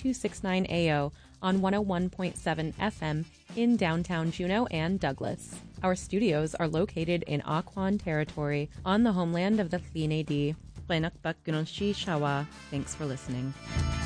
3269 AO on 101.7 FM in downtown Juneau and Douglas. Our studios are located in Aquan territory on the homeland of the Tlinedi. Thanks for listening.